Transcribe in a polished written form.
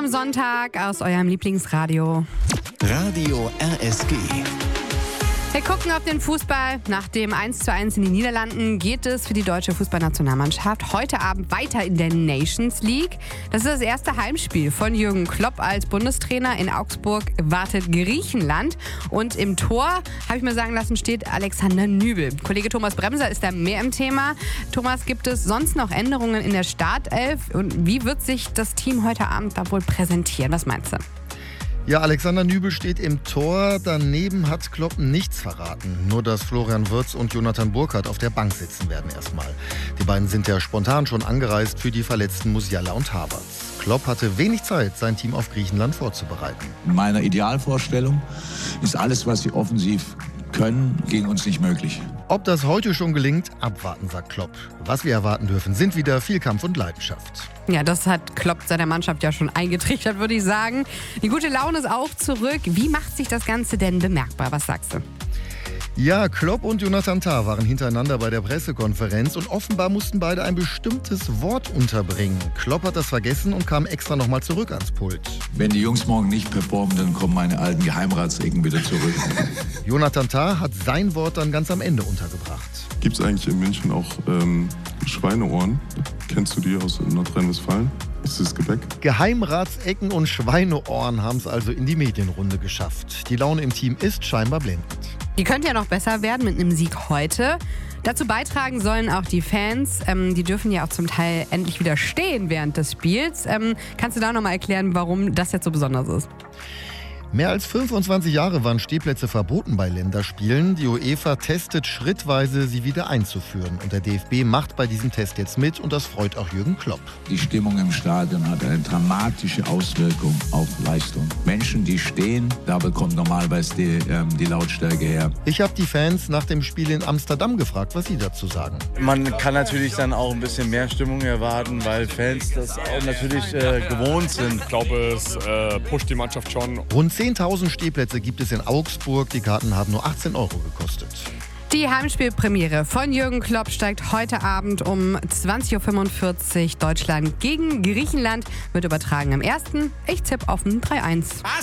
am Sonntag aus eurem Lieblingsradio. Radio RSG. Wir gucken auf den Fußball. Nach dem 1:1 in den Niederlanden geht es für die deutsche Fußballnationalmannschaft heute Abend weiter in der Nations League. Das ist das erste Heimspiel von Jürgen Klopp als Bundestrainer. In Augsburg wartet Griechenland. Und im Tor, habe ich mir sagen lassen, steht Alexander Nübel. Kollege Thomas Bremser ist da mehr im Thema. Thomas, gibt es sonst noch Änderungen in der Startelf? Und wie wird sich das Team heute Abend da wohl präsentieren? Was meinst du? Ja, Alexander Nübel steht im Tor. Daneben hat Klopp nichts verraten. Nur, dass Florian Wirtz und Jonathan Burkhardt auf der Bank sitzen werden erstmal. Die beiden sind ja spontan schon angereist für die verletzten Musiala und Havertz. Klopp hatte wenig Zeit, sein Team auf Griechenland vorzubereiten. In meiner Idealvorstellung ist alles, was sie offensiv können, gegen uns nicht möglich. Ob das heute schon gelingt, abwarten, sagt Klopp. Was wir erwarten dürfen, sind wieder viel Kampf und Leidenschaft. Ja, das hat Klopp seiner Mannschaft ja schon eingetrichtert, würde ich sagen. Die gute Laune ist auch zurück. Wie macht sich das Ganze denn bemerkbar? Was sagst du? Ja, Klopp und Jonathan Tah waren hintereinander bei der Pressekonferenz und offenbar mussten beide ein bestimmtes Wort unterbringen. Klopp hat das vergessen und kam extra nochmal zurück ans Pult. Wenn die Jungs morgen nicht performen, dann kommen meine alten Geheimratsecken wieder zurück. Jonathan Tah hat sein Wort dann ganz am Ende untergebracht. Gibt es eigentlich in München auch Schweineohren? Kennst du die aus Nordrhein-Westfalen? Ist das Gebäck? Geheimratsecken und Schweineohren haben es also in die Medienrunde geschafft. Die Laune im Team ist scheinbar blendend. Die könnte ja noch besser werden mit einem Sieg heute. Dazu beitragen sollen auch die Fans. Die dürfen ja auch zum Teil endlich wieder stehen während des Spiels. Kannst du da nochmal erklären, warum das jetzt so besonders ist? Mehr als 25 Jahre waren Stehplätze verboten bei Länderspielen. Die UEFA testet schrittweise, sie wieder einzuführen. Und der DFB macht bei diesem Test jetzt mit und das freut auch Jürgen Klopp. Die Stimmung im Stadion hat eine dramatische Auswirkung auf Leistung. Menschen, die stehen, da bekommt normalerweise die Lautstärke her. Ich habe die Fans nach dem Spiel in Amsterdam gefragt, was sie dazu sagen. Man kann natürlich dann auch ein bisschen mehr Stimmung erwarten, weil Fans das auch natürlich gewohnt sind. Ich glaube, es pusht die Mannschaft schon. Rund 10.000 Stehplätze gibt es in Augsburg. Die Karten haben nur 18 € gekostet. Die Heimspielpremiere von Jürgen Klopp steigt heute Abend um 20:45 Uhr. Deutschland gegen Griechenland wird übertragen am 1. Ich tippe auf ein 3:1.